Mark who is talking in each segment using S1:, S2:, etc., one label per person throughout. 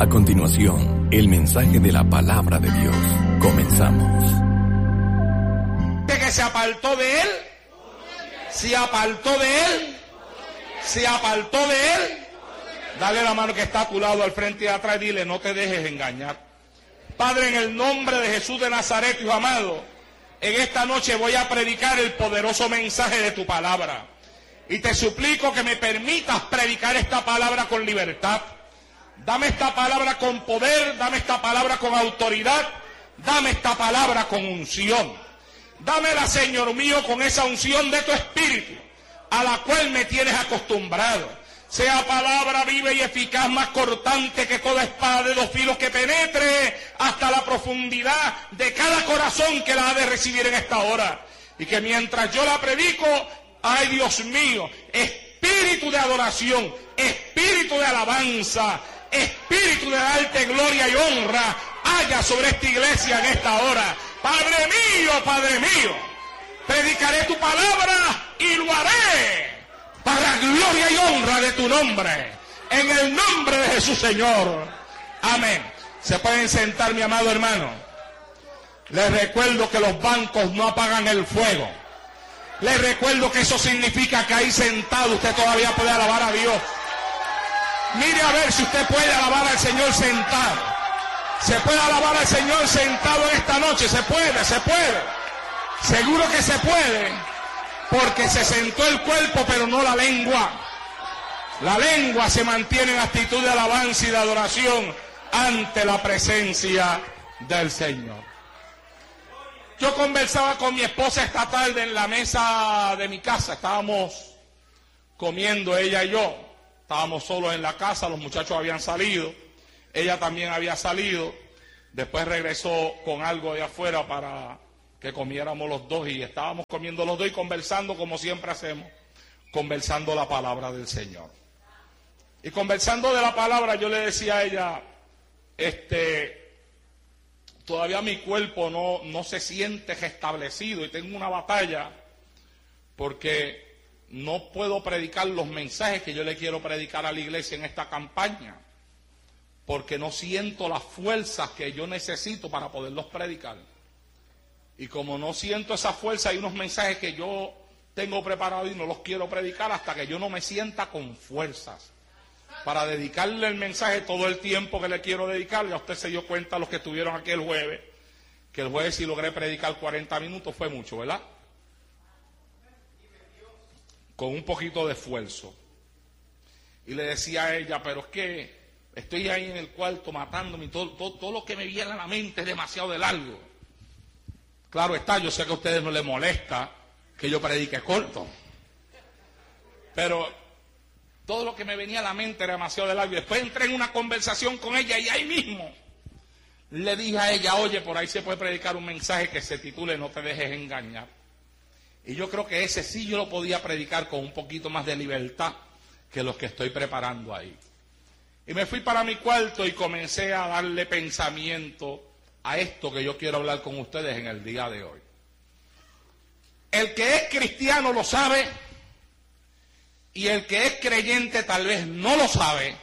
S1: A continuación, el mensaje de la palabra de Dios. Comenzamos.
S2: Que se apartó de él, se apartó de él, se apartó de él. Dale la mano que está a tu lado, al frente y atrás, y dile: no te dejes engañar. Padre, en el nombre de Jesús de Nazaret, Hijo amado, en esta noche voy a predicar el poderoso mensaje de tu palabra. Y te suplico que me permitas predicar esta palabra con libertad. Dame esta palabra con poder, dame esta palabra con autoridad, dame esta palabra con unción. Dámela, Señor mío, con esa unción de tu Espíritu, a la cual me tienes acostumbrado. Sea palabra viva y eficaz, más cortante que toda espada de dos filos, que penetre hasta la profundidad de cada corazón que la ha de recibir en esta hora. Y que mientras yo la predico, ay Dios mío, espíritu de adoración, espíritu de alabanza, espíritu de darte gloria y honra haya sobre esta iglesia en esta hora. Padre mío, predicaré tu palabra y lo haré para gloria y honra de tu nombre, en el nombre de Jesús, Señor. Amén. Se pueden sentar, mi amado hermano. Les recuerdo que los bancos no apagan el fuego. Les recuerdo que eso significa que ahí sentado usted todavía puede alabar a Dios. Mire a ver si usted puede alabar al Señor sentado. Se puede alabar al Señor sentado en esta noche. Se puede. Seguro que se puede. Porque se sentó el cuerpo, pero no la lengua. La lengua se mantiene en actitud de alabanza y de adoración ante la presencia del Señor. Yo conversaba con mi esposa esta tarde en la mesa de mi casa. Estábamos comiendo ella y yo. Estábamos solos en la casa, los muchachos habían salido. Ella también había salido. Después regresó con algo de afuera para que comiéramos los dos. Y estábamos comiendo los dos y conversando como siempre hacemos. Conversando la palabra del Señor. Y conversando de la palabra yo le decía a ella, todavía mi cuerpo no se siente restablecido y tengo una batalla porque no puedo predicar los mensajes que yo le quiero predicar a la iglesia en esta campaña, porque no siento las fuerzas que yo necesito para poderlos predicar. Y como no siento esa fuerza, hay unos mensajes que yo tengo preparados y no los quiero predicar hasta que yo no me sienta con fuerzas para dedicarle el mensaje todo el tiempo que le quiero dedicar. Ya usted se dio cuenta, los que estuvieron aquí el jueves, que el jueves sí logré predicar 40 minutos, fue mucho, ¿verdad? Con un poquito de esfuerzo. Y le decía a ella, pero es que estoy ahí en el cuarto matándome, todo lo que me viene a la mente es demasiado de largo. Claro está, yo sé que a ustedes no les molesta que yo predique corto, pero todo lo que me venía a la mente era demasiado de largo. Y después entré en una conversación con ella y ahí mismo le dije a ella, oye, por ahí se puede predicar un mensaje que se titule No te dejes engañar. Y yo creo que ese sí yo lo podía predicar con un poquito más de libertad que los que estoy preparando ahí. Y me fui para mi cuarto y comencé a darle pensamiento a esto que yo quiero hablar con ustedes en el día de hoy. El que es cristiano lo sabe y el que es creyente tal vez no lo sabe.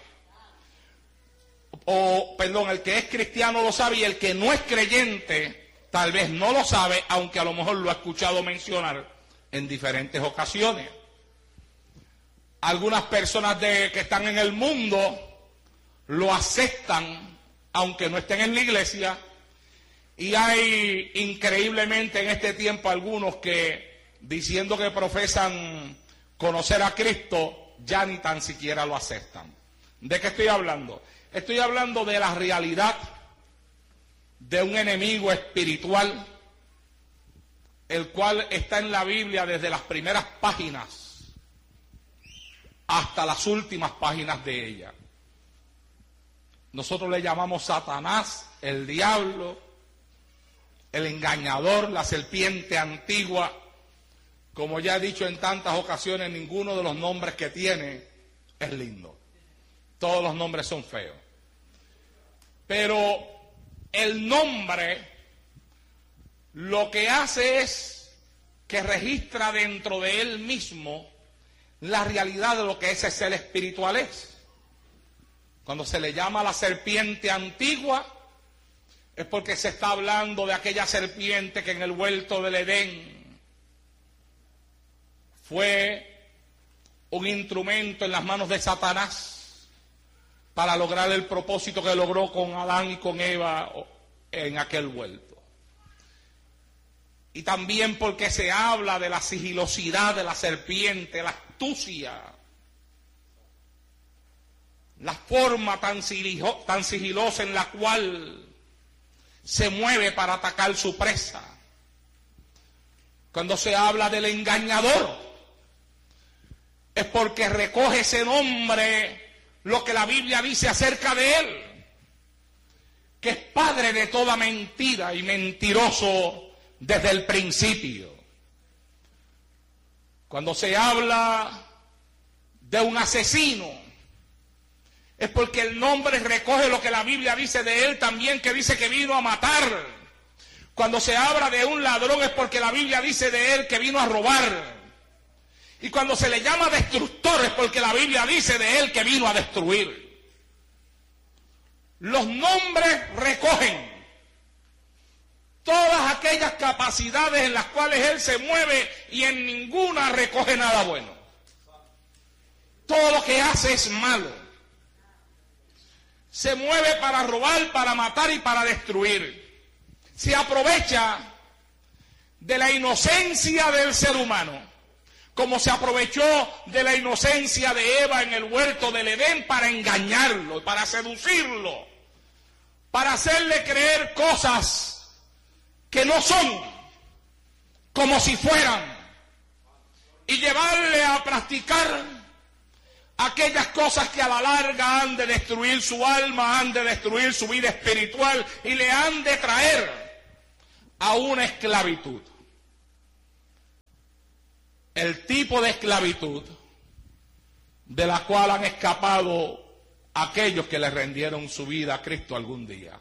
S2: El que es cristiano lo sabe y el que no es creyente tal vez no lo sabe, aunque a lo mejor lo ha escuchado mencionar en diferentes ocasiones. Algunas personas que están en el mundo lo aceptan, aunque no estén en la iglesia. Y hay increíblemente en este tiempo algunos que, diciendo que profesan conocer a Cristo, ya ni tan siquiera lo aceptan. ¿De qué estoy hablando? Estoy hablando de la realidad de un enemigo espiritual, el cual está en la Biblia desde las primeras páginas hasta las últimas páginas de ella. Nosotros le llamamos Satanás, el diablo, el engañador, la serpiente antigua. Como ya he dicho en tantas ocasiones, ninguno de los nombres que tiene es lindo. Todos los nombres son feos. Pero el nombre lo que hace es que registra dentro de él mismo la realidad de lo que ese ser espiritual es. Cuando se le llama la serpiente antigua, es porque se está hablando de aquella serpiente que en el huerto del Edén fue un instrumento en las manos de Satanás para lograr el propósito que logró con Adán y con Eva en aquel huerto. Y también porque se habla de la sigilosidad de la serpiente, la astucia, la forma tan sigilosa en la cual se mueve para atacar su presa. Cuando se habla del engañador, es porque recoge ese nombre lo que la Biblia dice acerca de él, que es padre de toda mentira y mentiroso desde el principio. Cuando se habla de un asesino, es porque el nombre recoge lo que la Biblia dice de él también, que dice que vino a matar. Cuando se habla de un ladrón, es porque la Biblia dice de él que vino a robar. Y cuando se le llama destructor, es porque la Biblia dice de él que vino a destruir. Los nombres recogen todas aquellas capacidades en las cuales él se mueve y en ninguna recoge nada bueno. Todo lo que hace es malo. Se mueve para robar, para matar y para destruir. Se aprovecha de la inocencia del ser humano, como se aprovechó de la inocencia de Eva en el huerto del Edén para engañarlo, para seducirlo, para hacerle creer cosas que no son, como si fueran, y llevarle a practicar aquellas cosas que a la larga han de destruir su alma, han de destruir su vida espiritual y le han de traer a una esclavitud. El tipo de esclavitud de la cual han escapado aquellos que le rendieron su vida a Cristo algún día.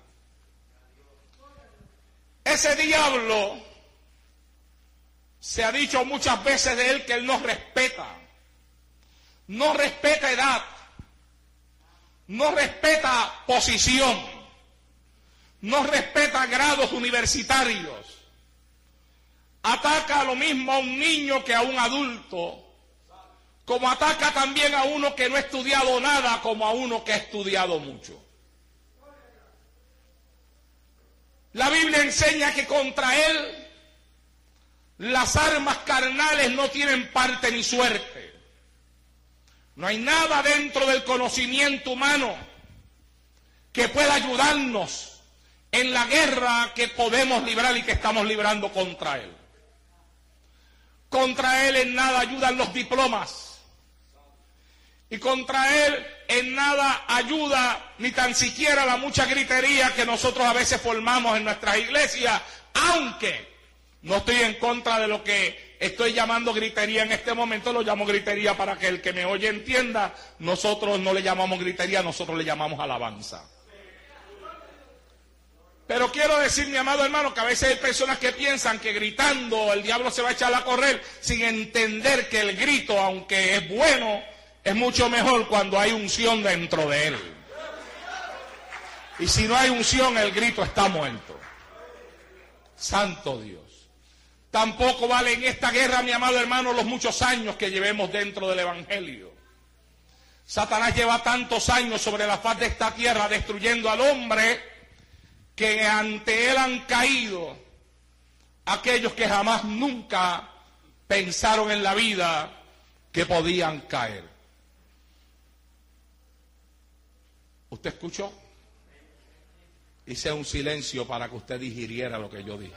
S2: Ese diablo, se ha dicho muchas veces de él que él no respeta edad, no respeta posición, no respeta grados universitarios, ataca lo mismo a un niño que a un adulto, como ataca también a uno que no ha estudiado nada como a uno que ha estudiado mucho. La Biblia enseña que contra él las armas carnales no tienen parte ni suerte. No hay nada dentro del conocimiento humano que pueda ayudarnos en la guerra que podemos librar y que estamos librando contra él. Contra él en nada ayudan los diplomas. Y contra él en nada ayuda ni tan siquiera la mucha gritería que nosotros a veces formamos en nuestras iglesias, aunque no estoy en contra de lo que estoy llamando gritería en este momento, lo llamo gritería para que el que me oye entienda. Nosotros no le llamamos gritería, nosotros le llamamos alabanza. Pero quiero decir, mi amado hermano, que a veces hay personas que piensan que gritando el diablo se va a echar a correr, sin entender que el grito, aunque es bueno, es mucho mejor cuando hay unción dentro de él. Y si no hay unción, el grito está muerto. Santo Dios. Tampoco vale en esta guerra, mi amado hermano, los muchos años que llevemos dentro del Evangelio. Satanás lleva tantos años sobre la faz de esta tierra destruyendo al hombre, que ante él han caído aquellos que jamás nunca pensaron en la vida que podían caer. ¿Usted escuchó? Hice un silencio para que usted digiriera lo que yo dije.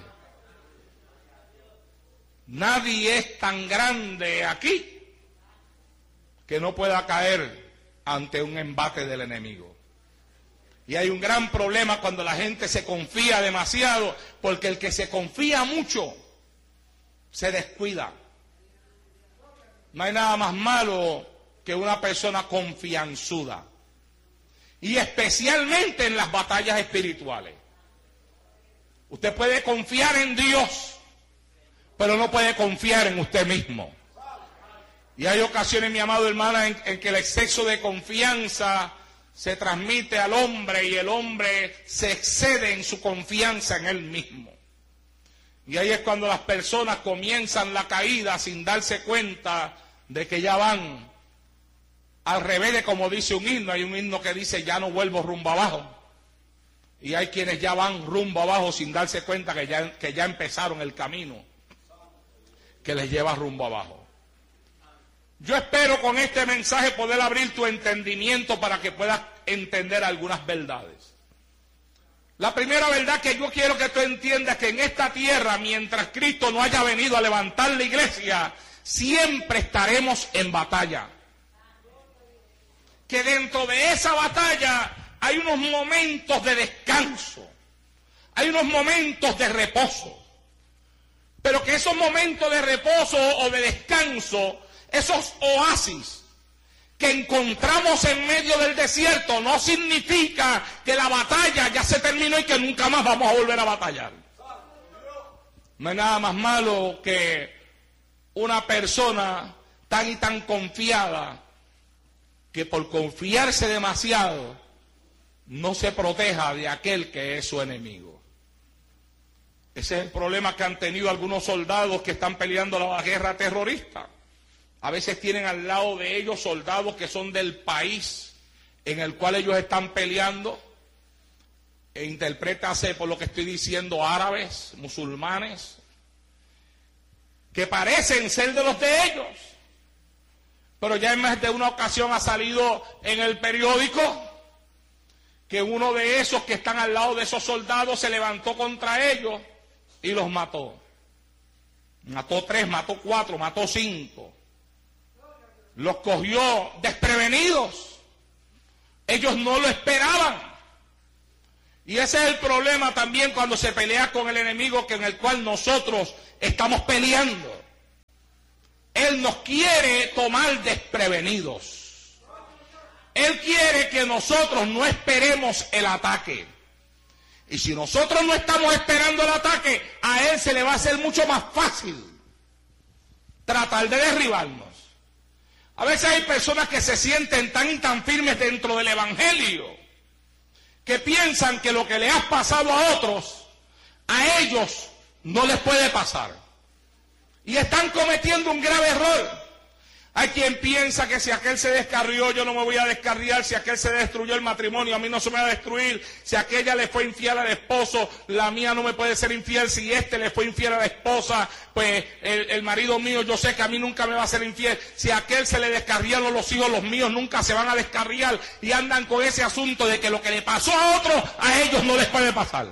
S2: Nadie es tan grande aquí que no pueda caer ante un embate del enemigo. Y hay un gran problema cuando la gente se confía demasiado, porque el que se confía mucho se descuida. No hay nada más malo que una persona confianzuda. Y especialmente en las batallas espirituales. Usted puede confiar en Dios, pero no puede confiar en usted mismo. Y hay ocasiones, mi amado hermano, en que el exceso de confianza se transmite al hombre y el hombre se excede en su confianza en él mismo. Y ahí es cuando las personas comienzan la caída sin darse cuenta de que ya van al revés de como dice un himno. Hay un himno que dice ya no vuelvo rumbo abajo. Y hay quienes ya van rumbo abajo sin darse cuenta que ya empezaron el camino que les lleva rumbo abajo. Yo espero con este mensaje poder abrir tu entendimiento para que puedas entender algunas verdades. La primera verdad que yo quiero que tú entiendas es que en esta tierra, mientras Cristo no haya venido a levantar la iglesia, siempre estaremos en batalla. Que dentro de esa batalla hay unos momentos de descanso, hay unos momentos de reposo, pero que esos momentos de reposo o de descanso, esos oasis que encontramos en medio del desierto, no significa que la batalla ya se terminó y que nunca más vamos a volver a batallar. No hay nada más malo que una persona tan y tan confiada que por confiarse demasiado no se proteja de aquel que es su enemigo. Ese es el problema que han tenido algunos soldados que están peleando la guerra terrorista. A veces tienen al lado de ellos soldados que son del país en el cual ellos están peleando. E interprétase por lo que estoy diciendo, árabes, musulmanes, que parecen ser de los de ellos. Pero ya en más de una ocasión ha salido en el periódico que uno de esos que están al lado de esos soldados se levantó contra ellos y los mató. Mató 3, mató 4, mató 5. Los cogió desprevenidos. Ellos no lo esperaban. Y ese es el problema también cuando se pelea con el enemigo en el cual nosotros estamos peleando. Él nos quiere tomar desprevenidos. Él quiere que nosotros no esperemos el ataque. Y si nosotros no estamos esperando el ataque, a él se le va a hacer mucho más fácil tratar de derribarnos. A veces hay personas que se sienten tan y tan firmes dentro del evangelio que piensan que lo que le ha pasado a otros, a ellos no les puede pasar. Y están cometiendo un grave error. Hay quien piensa que si aquel se descarrió, yo no me voy a descarriar. Si aquel se destruyó el matrimonio, a mí no se me va a destruir. Si aquella le fue infiel al esposo, la mía no me puede ser infiel. Si este le fue infiel a la esposa, pues el marido mío, yo sé que a mí nunca me va a ser infiel. Si a aquel se le descarriaron los hijos, los míos nunca se van a descarriar. Y andan con ese asunto de que lo que le pasó a otros, a ellos no les puede pasar.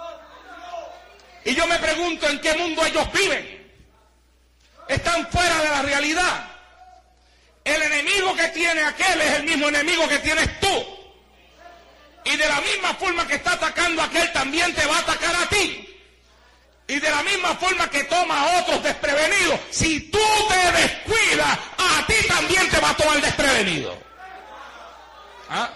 S2: Y yo me pregunto en qué mundo ellos viven. Están fuera de la realidad. El enemigo que tiene aquel es el mismo enemigo que tienes tú. Y de la misma forma que está atacando a aquel, también te va a atacar a ti. Y de la misma forma que toma a otros desprevenidos, si tú te descuidas, a ti también te va a tomar desprevenido. ¿Ah?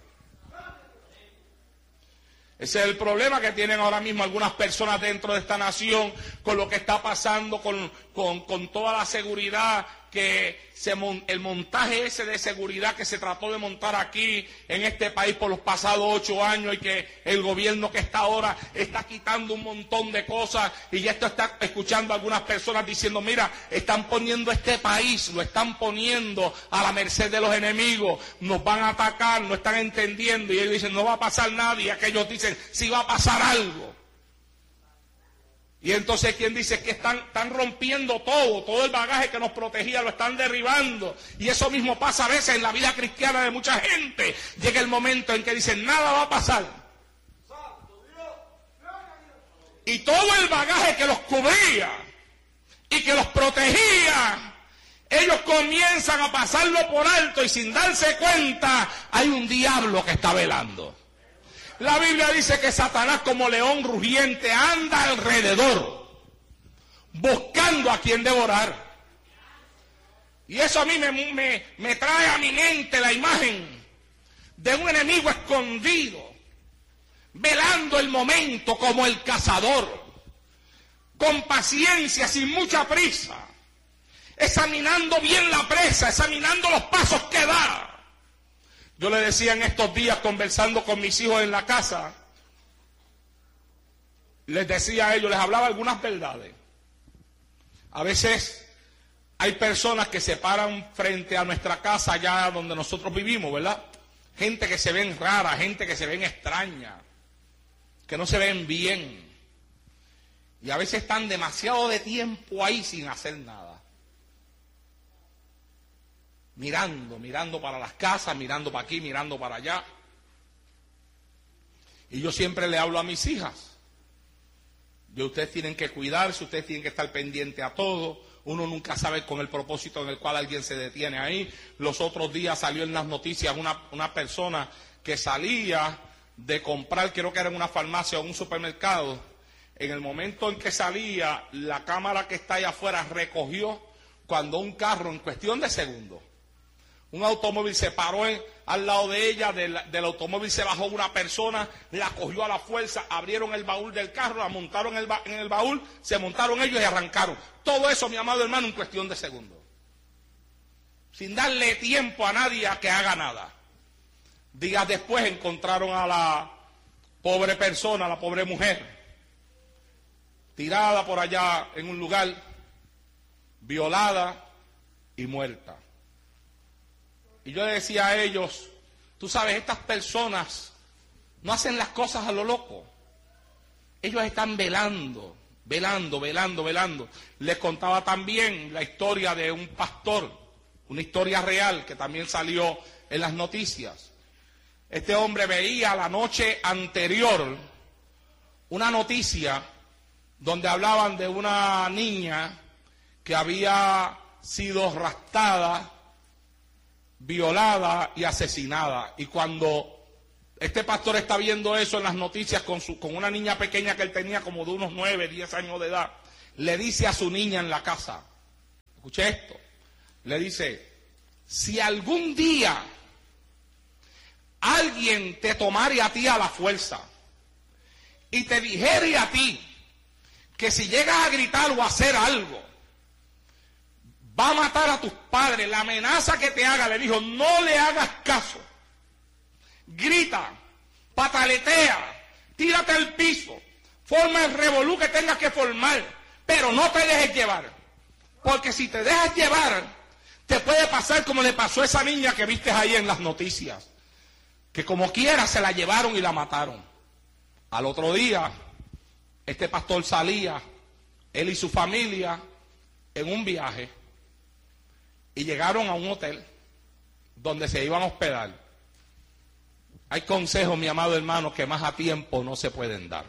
S2: Ese es el problema que tienen ahora mismo algunas personas dentro de esta nación con lo que está pasando con toda la seguridad que el montaje ese de seguridad que se trató de montar aquí en este país por los pasados 8 años y que el gobierno que está ahora está quitando un montón de cosas y ya esto está escuchando a algunas personas diciendo, mira, están poniendo este país, lo están poniendo a la merced de los enemigos, nos van a atacar, no están entendiendo y ellos dicen, no va a pasar nada y aquellos dicen, sí va a pasar algo. Y entonces quien dice que están rompiendo todo el bagaje que nos protegía, lo están derribando. Y eso mismo pasa a veces en la vida cristiana de mucha gente. Llega el momento en que dicen, nada va a pasar. Y todo el bagaje que los cubría y que los protegía, ellos comienzan a pasarlo por alto y sin darse cuenta, hay un diablo que está velando. La Biblia dice que Satanás como león rugiente anda alrededor, buscando a quien devorar. Y eso a mí me trae a mi mente la imagen de un enemigo escondido, velando el momento como el cazador, con paciencia, sin mucha prisa, examinando bien la presa, examinando los pasos que da. Yo le decía en estos días, conversando con mis hijos en la casa, les decía a ellos, les hablaba algunas verdades. A veces hay personas que se paran frente a nuestra casa allá donde nosotros vivimos, ¿verdad? Gente que se ven rara, gente que se ven extraña, que no se ven bien. Y a veces están demasiado de tiempo ahí sin hacer nada. Mirando para las casas, mirando para aquí, mirando para allá. Y yo siempre le hablo a mis hijas. Ustedes tienen que cuidarse, ustedes tienen que estar pendientes a todo. Uno nunca sabe con el propósito en el cual alguien se detiene ahí. Los otros días salió en las noticias una persona que salía de comprar, creo que era en una farmacia o un supermercado. En el momento en que salía, la cámara que está allá afuera recogió cuando un carro, en cuestión de segundos, un automóvil se paró al lado de ella, del automóvil se bajó una persona, la cogió a la fuerza, abrieron el baúl del carro, la montaron en el baúl, se montaron ellos y arrancaron. Todo eso, mi amado hermano, en cuestión de segundos. Sin darle tiempo a nadie a que haga nada. Días después encontraron a la pobre persona, a la pobre mujer, tirada por allá en un lugar, violada y muerta. Y yo le decía a ellos, tú sabes, estas personas no hacen las cosas a lo loco. Ellos están velando. Les contaba también la historia de un pastor, una historia real que también salió en las noticias. Este hombre veía la noche anterior una noticia donde hablaban de una niña que había sido raptada, violada y asesinada. Y cuando este pastor está viendo eso en las noticias con una niña pequeña que él tenía como de unos 9, 10 años de edad, le dice a su niña en la casa, escuche esto, le dice, si algún día alguien te tomare a ti a la fuerza y te dijere a ti que si llegas a gritar o a hacer algo, va a matar a tus padres, la amenaza que te haga, le dijo, no le hagas caso. Grita, pataletea, tírate al piso, forma el revolú que tengas que formar, pero no te dejes llevar. Porque si te dejas llevar, te puede pasar como le pasó a esa niña que viste ahí en las noticias, que como quiera se la llevaron y la mataron. Al otro día, este pastor salía, él y su familia, en un viaje, y llegaron a un hotel donde se iban a hospedar. Hay consejos, mi amado hermano, que más a tiempo no se pueden dar.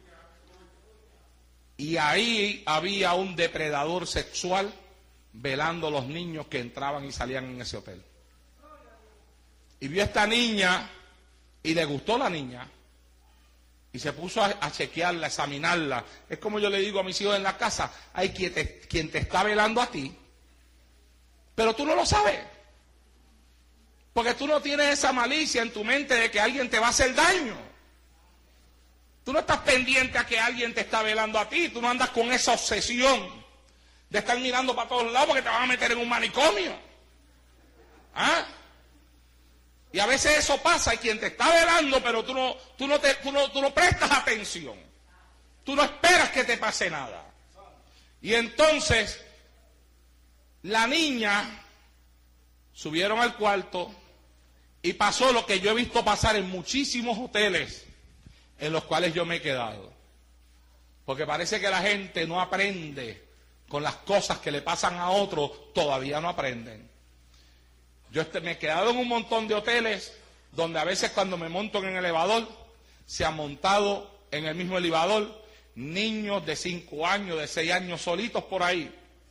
S2: Y ahí había un depredador sexual velando a los niños que entraban y salían en ese hotel. Y vio a esta niña y le gustó la niña. Y se puso a chequearla, a examinarla. Es como yo le digo a mis hijos en la casa, hay quien te está velando a ti, pero tú no lo sabes. Porque tú no tienes esa malicia en tu mente de que alguien te va a hacer daño. Tú no estás pendiente a que alguien te está velando a ti. Tú no andas con esa obsesión de estar mirando para todos lados porque te van a meter en un manicomio. ¿Ah? Y a veces eso pasa, hay quien te está velando, pero tú no prestas atención. Tú no esperas que te pase nada. Y entonces, la niña subieron al cuarto y pasó lo que yo he visto pasar en muchísimos hoteles en los cuales yo me he quedado. Porque parece que la gente no aprende con las cosas que le pasan a otros, todavía no aprenden. Yo me he quedado en un montón de hoteles donde a veces cuando me monto en el elevador, se han montado en el mismo elevador niños de 5 años, de 6 años solitos por ahí.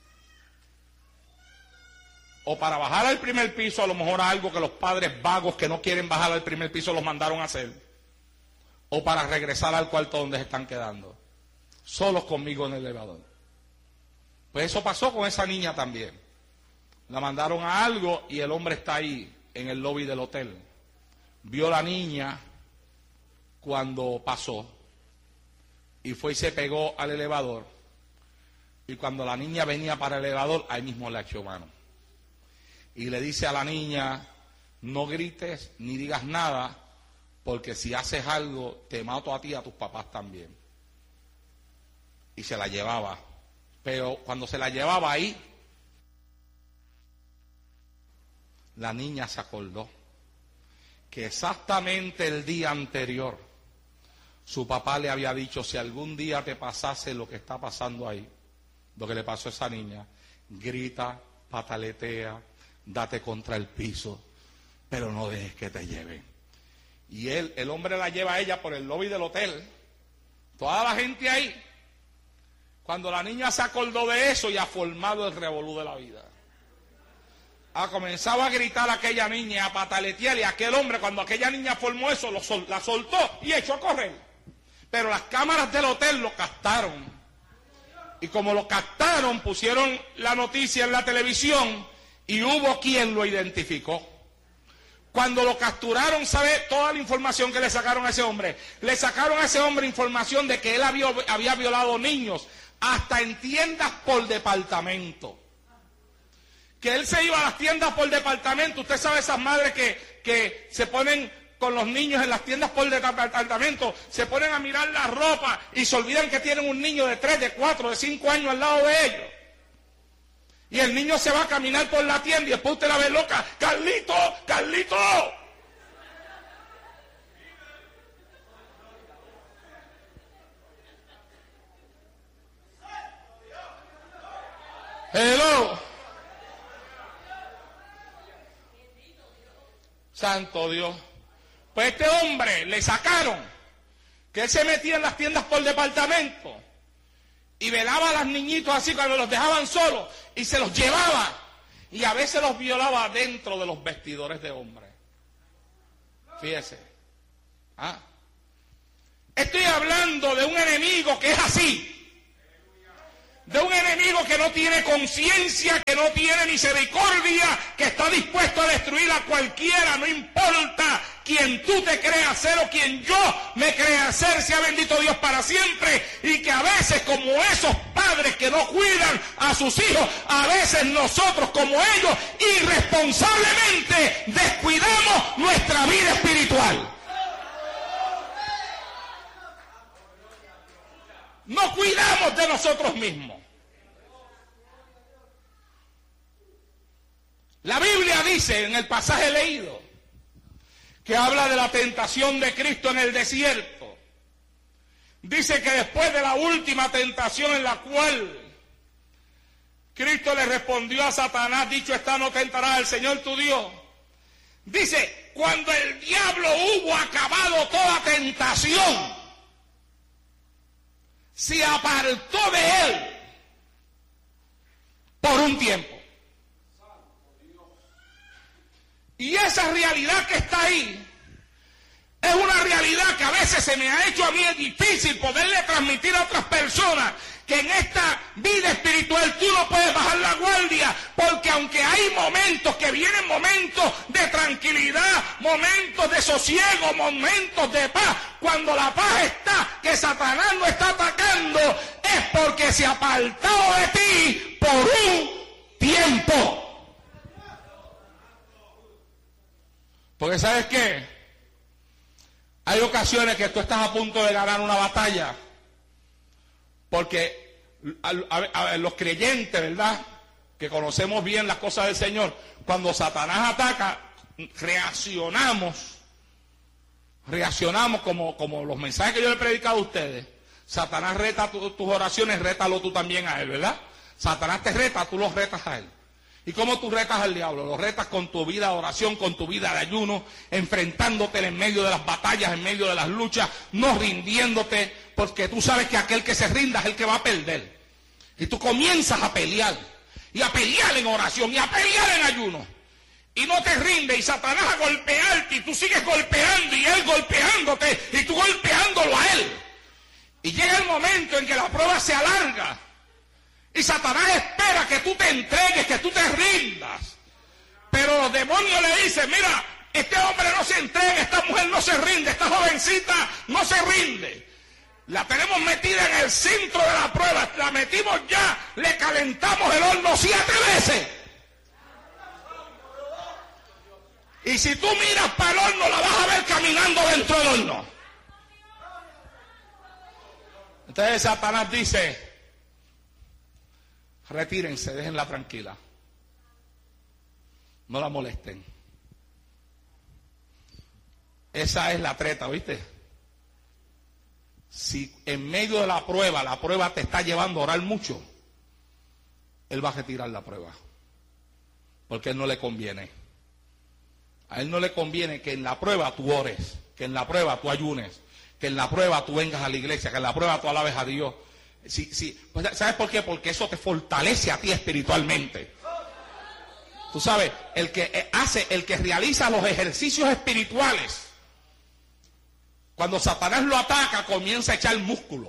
S2: O para bajar al primer piso, a lo mejor algo que los padres vagos que no quieren bajar al primer piso los mandaron a hacer. O para regresar al cuarto donde se están quedando. Solos conmigo en el elevador. Pues eso pasó con esa niña también. La mandaron a algo y el hombre está ahí en el lobby del hotel. Vio a la niña cuando pasó y fue y se pegó al elevador. Y cuando la niña venía para el elevador, ahí mismo le echó mano. Y le dice a la niña, no grites ni digas nada, porque si haces algo, te mato a ti y a tus papás también. Y se la llevaba. Pero cuando se la llevaba ahí, la niña se acordó que exactamente el día anterior su papá le había dicho: si algún día te pasase lo que está pasando ahí, lo que le pasó a esa niña, grita, pataletea, date contra el piso, pero no dejes que te lleven. Y el hombre la lleva a ella por el lobby del hotel, toda la gente ahí. Cuando la niña se acordó de eso, y ha formado el revolú de la vida. Ha comenzado a gritar a aquella niña, a pataletear, y aquel hombre, cuando aquella niña formó eso, la soltó y echó a correr. Pero las cámaras del hotel lo captaron. Y como lo captaron, pusieron la noticia en la televisión y hubo quien lo identificó. Cuando lo capturaron, ¿sabe toda la información que le sacaron a ese hombre? Le sacaron a ese hombre información de que él había violado niños, hasta en tiendas por departamento. Que él se iba a las tiendas por departamento. Usted sabe esas madres que se ponen con los niños en las tiendas por departamento, se ponen a mirar la ropa y se olvidan que tienen un niño de 3, de 4, de 5 años al lado de ellos. Y el niño se va a caminar por la tienda y después usted la ve loca: ¡Carlito! ¡Carlito! ¡Hello! Santo Dios. Pues este hombre le sacaron que él se metía en las tiendas por departamento y velaba a los niñitos así cuando los dejaban solos y se los llevaba, y a veces los violaba dentro de los vestidores de hombres. Fíjese. Estoy hablando de un enemigo que es así. De un enemigo que no tiene conciencia, que no tiene misericordia, que está dispuesto a destruir a cualquiera, no importa quien tú te creas ser o quien yo me crea ser, sea bendito Dios para siempre. Y que a veces, como esos padres que no cuidan a sus hijos, a veces nosotros como ellos irresponsablemente descuidamos nuestra vida espiritual. No cuidamos de nosotros mismos. La Biblia dice en el pasaje leído, que habla de la tentación de Cristo en el desierto. Dice que después de la última tentación en la cual Cristo le respondió a Satanás: dicho está, no tentarás al Señor tu Dios. Dice, cuando el diablo hubo acabado toda tentación, se apartó de él por un tiempo. Y esa realidad que está ahí es una realidad que a veces se me ha hecho a mí difícil poderle transmitir a otras personas, que en esta vida espiritual tú no puedes bajar la guardia, porque aunque hay momentos que vienen, momentos de tranquilidad, momentos de sosiego, momentos de paz, cuando la paz está, que Satanás no está atacando, es porque se ha apartado de ti por un tiempo. Porque ¿sabes qué? Hay ocasiones que tú estás a punto de ganar una batalla, porque a los creyentes, ¿verdad?, que conocemos bien las cosas del Señor, cuando Satanás ataca, reaccionamos como los mensajes que yo le he predicado a ustedes. Satanás reta tus oraciones, rétalo tú también a él, ¿verdad? Satanás te reta, tú los retas a él. ¿Y cómo tú retas al diablo? Lo retas con tu vida de oración, con tu vida de ayuno, enfrentándote en medio de las batallas, en medio de las luchas, no rindiéndote, porque tú sabes que aquel que se rinda es el que va a perder. Y tú comienzas a pelear, y a pelear en oración, y a pelear en ayuno, y no te rindes, y Satanás a golpearte, y tú sigues golpeando, y él golpeándote, y tú golpeándolo a él. Y llega el momento en que la prueba se alarga, y Satanás espera que tú te entregues, que tú te rindas. Pero los demonios le dicen: mira, este hombre no se entrega, esta mujer no se rinde, esta jovencita no se rinde. La tenemos metida en el centro de la prueba, la metimos ya, le calentamos el horno 7 veces. Y si tú miras para el horno, la vas a ver caminando dentro del horno. Entonces Satanás dice, retírense, déjenla tranquila. No la molesten. Esa es la treta, ¿viste? Si en medio de la prueba te está llevando a orar mucho, él va a retirar la prueba. Porque a él no le conviene. A él no le conviene que en la prueba tú ores, que en la prueba tú ayunes, que en la prueba tú vengas a la iglesia, que en la prueba tú alabes a Dios. Pues, ¿sabes por qué? Porque eso te fortalece a ti espiritualmente. Tú sabes, el que realiza los ejercicios espirituales, cuando Satanás lo ataca, comienza a echar músculos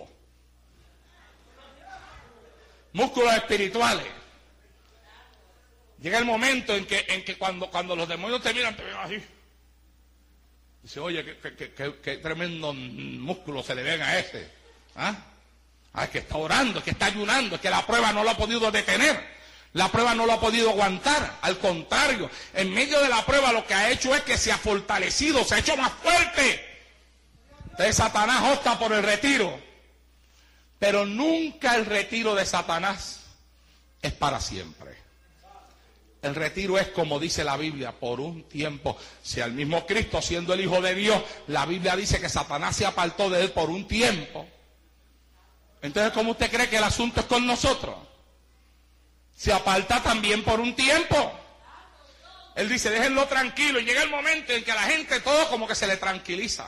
S2: espirituales. Llega el momento en que cuando los demonios te miran así. Dice, oye, qué tremendo músculo se le ven a ese. Es que está orando, es que está ayunando, es que la prueba no lo ha podido detener. La prueba no lo ha podido aguantar. Al contrario, en medio de la prueba lo que ha hecho es que se ha fortalecido, se ha hecho más fuerte. Entonces Satanás opta por el retiro. Pero nunca el retiro de Satanás es para siempre. El retiro es, como dice la Biblia, por un tiempo. Si al mismo Cristo, siendo el Hijo de Dios, la Biblia dice que Satanás se apartó de él por un tiempo. Entonces, ¿cómo usted cree que el asunto es con nosotros? Se aparta también por un tiempo. Él dice, déjenlo tranquilo. Y llega el momento en que a la gente todo como que se le tranquiliza.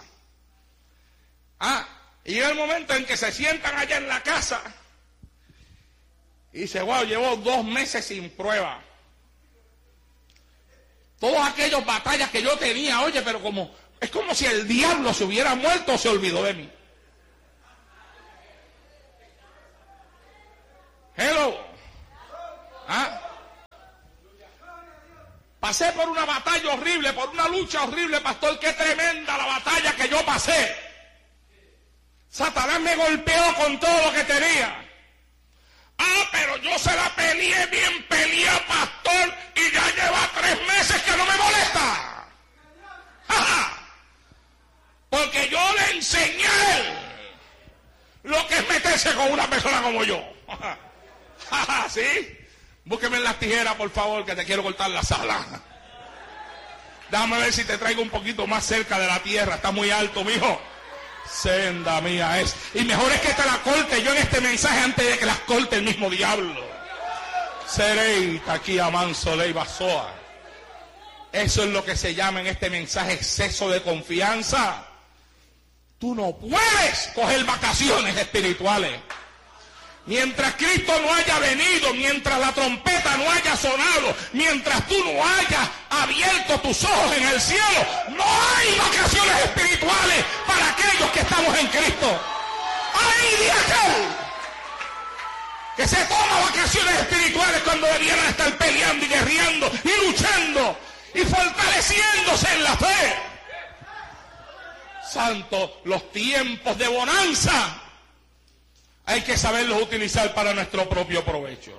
S2: Y llega el momento en que se sientan allá en la casa y dice, wow, llevo 2 meses sin prueba. Todas aquellas batallas que yo tenía, oye, pero es como si el diablo se hubiera muerto o se olvidó de mí. Hello. Pasé por una batalla horrible, por una lucha horrible, pastor, qué tremenda la batalla que yo pasé. Satanás me golpeó con todo lo que tenía. Pero yo se la peleé bien peleada, pastor, y ya lleva 3 meses que no me molesta. Porque yo le enseñé a él lo que es meterse con una persona como yo. ¿Sí? Búsqueme en las tijeras, por favor, que te quiero cortar la sala. Déjame ver si te traigo un poquito más cerca de la tierra. Está muy alto, mijo. Senda mía es. Y mejor es que te la corte yo en este mensaje antes de que las corte el mismo diablo. Sereita aquí a manso ley basoa. Eso es lo que se llama en este mensaje exceso de confianza. Tú no puedes coger vacaciones espirituales. Mientras Cristo no haya venido, mientras la trompeta no haya sonado, mientras tú no hayas abierto tus ojos en el cielo, no hay vacaciones espirituales para aquellos que estamos en Cristo. ¡Ay de aquel que se toma vacaciones espirituales cuando debieran estar peleando y guerreando y luchando y fortaleciéndose en la fe! Santo, los tiempos de bonanza hay que saberlos utilizar para nuestro propio provecho.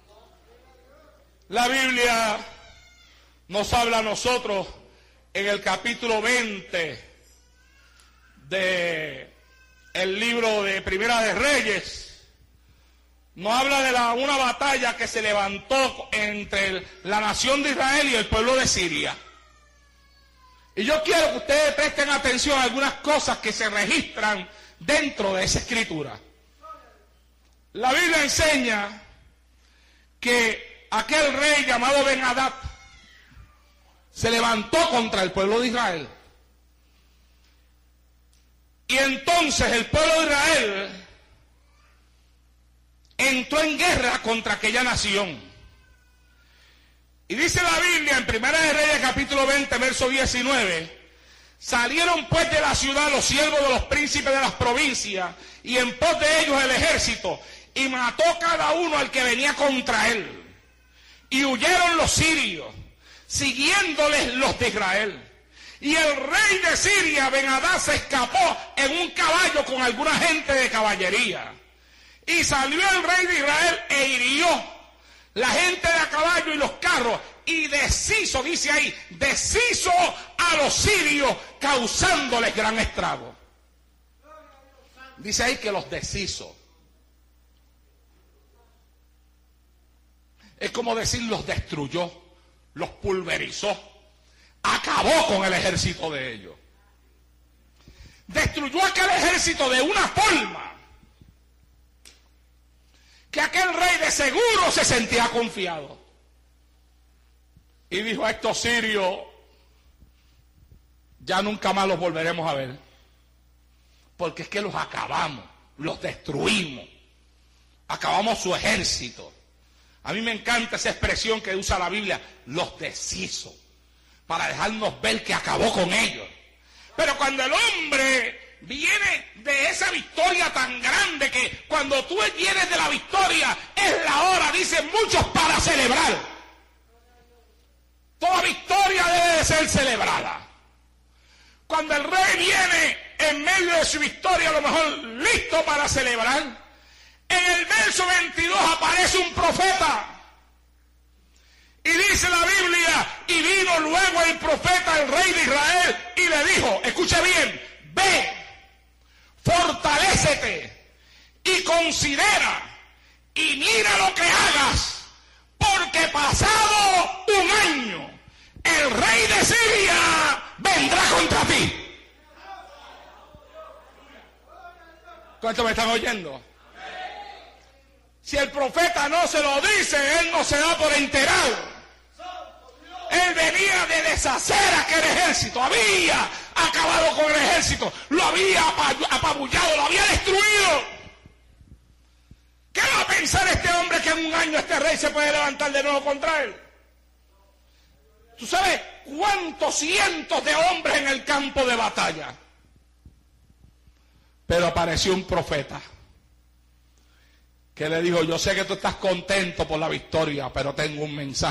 S2: La Biblia nos habla a nosotros en el capítulo 20 de el libro de Primera de Reyes. Nos habla de una batalla que se levantó entre la nación de Israel y el pueblo de Siria. Y yo quiero que ustedes presten atención a algunas cosas que se registran dentro de esa escritura. La Biblia enseña que aquel rey llamado Ben-Hadad se levantó contra el pueblo de Israel. Y entonces el pueblo de Israel entró en guerra contra aquella nación. Y dice la Biblia en Primera de Reyes capítulo 20, verso 19, salieron pues de la ciudad los siervos de los príncipes de las provincias y en pos de ellos el ejército, y mató cada uno al que venía contra él. Y huyeron los sirios, siguiéndoles los de Israel. Y el rey de Siria, Ben-Hadad, se escapó en un caballo con alguna gente de caballería. Y salió el rey de Israel e hirió la gente de a caballo y los carros, y deshizo, dice ahí, deshizo a los sirios, causándoles gran estrago. Dice ahí que los deshizo. Es como decir, los destruyó, los pulverizó, acabó con el ejército de ellos. Destruyó aquel ejército de una forma que aquel rey de seguro se sentía confiado. Y dijo a estos sirios, ya nunca más los volveremos a ver. Porque es que los acabamos, los destruimos, acabamos su ejército. A mí me encanta esa expresión que usa la Biblia, los deshizo, para dejarnos ver que acabó con ellos. Pero cuando el hombre viene de esa victoria tan grande, que cuando tú vienes de la victoria es la hora, dicen muchos, para celebrar. Toda victoria debe de ser celebrada. Cuando el rey viene en medio de su victoria, a lo mejor listo para celebrar, en el verso 22 aparece un profeta. Y dice la Biblia, y vino luego el profeta, el rey de Israel, y le dijo, escucha bien, ve, fortalécete y considera y mira lo que hagas, porque pasado un año el rey de Siria vendrá contra ti. ¿Cuántos me están oyendo? Si el profeta no se lo dice, él no se da por enterado. Él venía de deshacer aquel ejército, había acabado con el ejército, lo había apabullado, lo había destruido. ¿Qué va a pensar este hombre que en un año este rey se puede levantar de nuevo contra él? ¿Tú sabes cuántos cientos de hombres en el campo de batalla? Pero apareció un profeta que le dijo, yo sé que tú estás contento por la victoria, pero tengo un mensaje